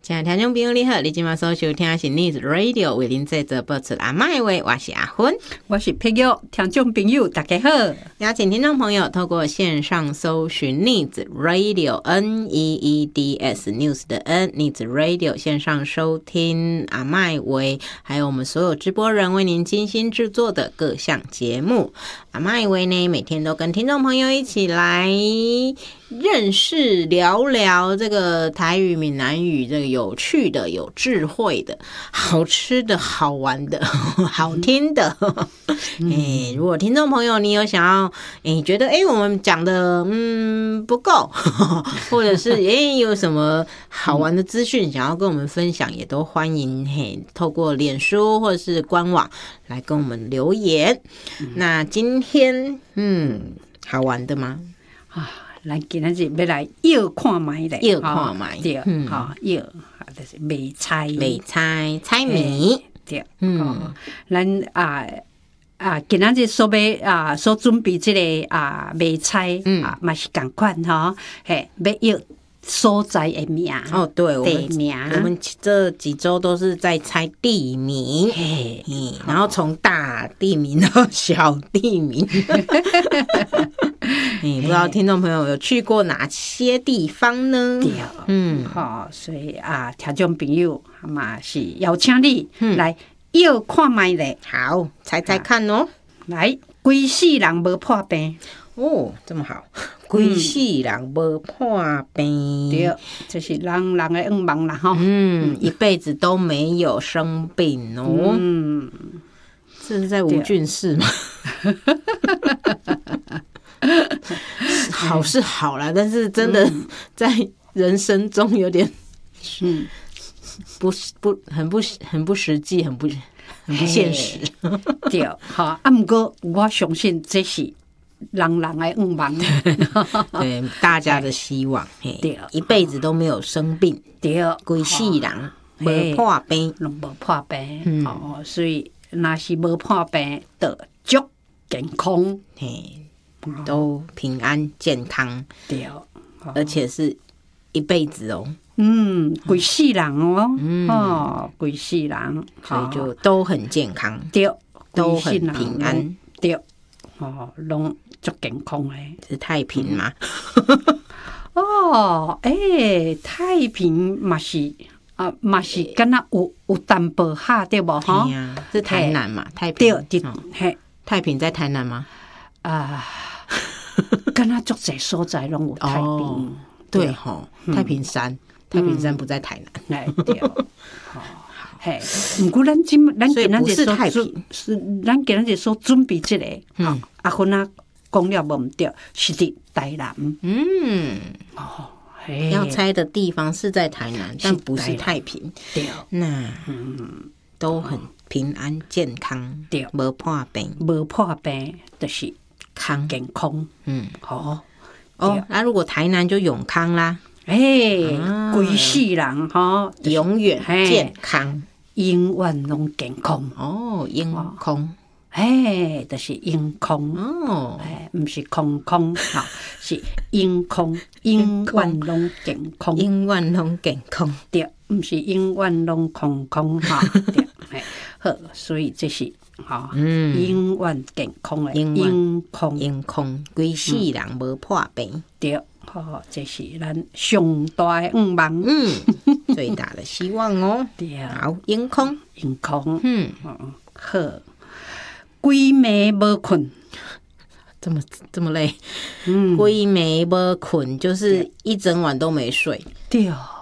亲爱的听众朋友你好，你今晚所收听的是 News Radio 为您制作播出阿麦话，我是阿芬， 我是佩玉，听众朋友大家好。 邀请听众朋友透过线上搜寻 News Radio NEEDS News 的 N News Radio 线上收听阿麦话，还有我们所有直播人为您精心制作的各项节目。阿麦话呢，每天都跟听众朋友一起来认识聊聊这个台语、闽南语，这个有趣的、有智慧的、好吃的、好玩的、好听的。如果听众朋友你有想要，觉得我们讲的不够，或者是有什么好玩的资讯想要跟我们分享，也都欢迎透过脸书或者是官网来跟我们留言。那今天好玩的吗？ 咱今日要来要看卖咧， 要看卖对，要就是卖菜， 猜谜， 对，咱今日所要所准备这个卖菜嘛是同款吼，要要所在的名对， 地名， 我们这几周都是在猜地名，然后从大地名到小地名。不知道听众朋友有去过哪些地方呢？ 对，所以听众朋友嘛是邀请你来要看卖咧。 好，猜猜看哦。 来，规世人无破病。 这么好，规世人无破病。 对，就是人的愿望啦吼。 一辈子都没有生病哦。这是在吴俊士吗？好是好啦，但是真的在人生中有点很不实际，很不现实。 对，好，不过我相信这是人的愿望， 对大家的希望。对，一辈子都没有生病， 对， 规世人无破病， 拢无破病。所以若是无破病，就足健康。 都平安健康， 对， 而且是一辈子哦。 规世人哦，规世人， 所以就都很健康， 对， 都很平安， 对，拢足健康的。 是太平吗？ 太平嘛是嘛是敢若有淡薄下对无吼？ 是台南嘛？太平对， 太平在台南吗？ 敢若足侪所在拢有太平， 对吼，太平山不在台南， 对，不过咱今日所太平， 咱今日所准备这个，阿芬讲了无毋对，是伫台南， 要猜的地方是在台南，但不是太平， 对， 那都很平安健康， 对， 无破病， 就是健康， 如果台南就永康啦， 规世人永远健康， 永远拢健康， 永康， 就是永康，不是空空，是永康，永远拢健康， 永远拢健康， 对，不是永远拢空空，对，好，所以这是。永远健康的永康， 规世人无破病， 对，这是咱上大的愿望， 最大的希望哦。 对， 好，永康， 好，规暝无困， 这么累，规暝无困就是一整晚都没睡， 对，